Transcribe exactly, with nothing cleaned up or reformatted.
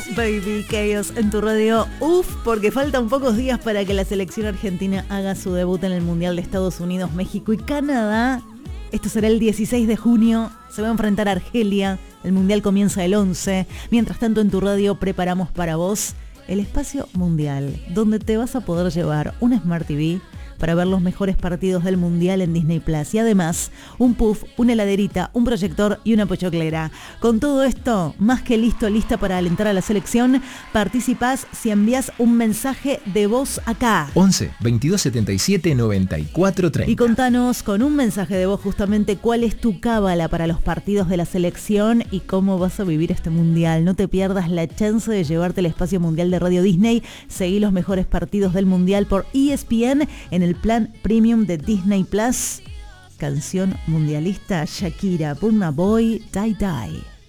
Baby, Chaos en tu radio. Uf, porque faltan pocos días para que la selección argentina haga su debut en el Mundial de Estados Unidos, México y Canadá. Esto será el dieciséis de junio. Se va a enfrentar a Argelia. El Mundial comienza el once. Mientras tanto, en tu radio preparamos para vos el espacio mundial, donde te vas a poder llevar un Smart T V para ver los mejores partidos del Mundial en Disney Plus. Y además, un puff, una heladerita, un proyector y una pochoclera. Con todo esto, más que listo, lista para alentar a la selección, participás si envías un mensaje de voz acá. once, veintidós setenta y siete, noventa y cuatro, treinta. Y contanos con un mensaje de voz justamente cuál es tu cábala para los partidos de la selección y cómo vas a vivir este Mundial. No te pierdas la chance de llevarte el espacio mundial de Radio Disney. Seguí los mejores partidos del Mundial por E S P N en el plan premium de Disney Plus. Canción mundialista Shakira, Burna Boy, Die Die.